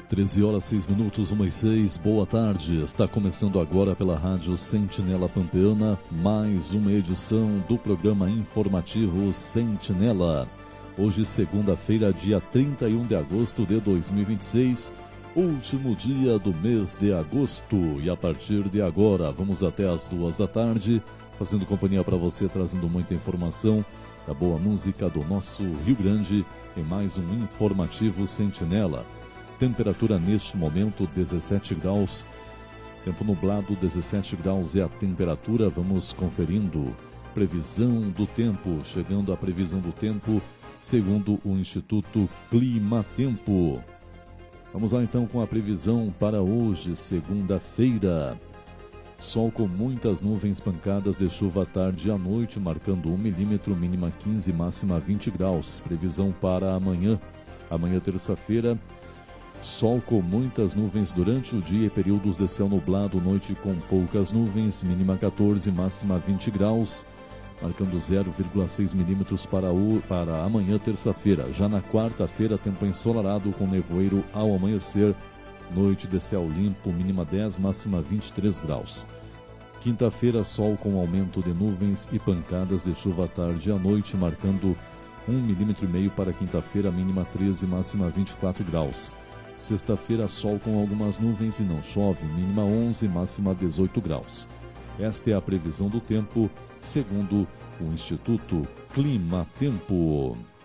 13 horas 6 minutos, 1:06, boa tarde. Está começando agora pela Rádio Sentinela Pampeana, mais uma edição do programa informativo Sentinela. Hoje, segunda-feira, dia 31 de agosto de 2026, último dia do mês de agosto. E a partir de agora, vamos até as 2 da tarde, fazendo companhia para você, trazendo muita informação da boa música do nosso Rio Grande em mais um informativo Sentinela. Temperatura neste momento 17 graus, tempo nublado, 17 graus é a temperatura. Vamos conferindo previsão do tempo, chegando à previsão do tempo segundo o Instituto Climatempo. Vamos lá então com a previsão para hoje, segunda-feira. Sol com muitas nuvens pancadas de chuva à tarde e à noite, marcando 1 milímetro, mínima 15, máxima 20 graus. Previsão para amanhã, terça-feira. Sol com muitas nuvens durante o dia e períodos de céu nublado, noite com poucas nuvens, mínima 14, máxima 20 graus, marcando 0,6 milímetros para amanhã, terça-feira. Já na quarta-feira, tempo ensolarado com nevoeiro ao amanhecer, noite de céu limpo, mínima 10, máxima 23 graus. Quinta-feira, sol com aumento de nuvens e pancadas de chuva à tarde e à noite, marcando 1,5 milímetro para quinta-feira, mínima 13, máxima 24 graus. Sexta-feira, sol com algumas nuvens e não chove, mínima 11, máxima 18 graus. Esta é a previsão do tempo, segundo o Instituto Climatempo.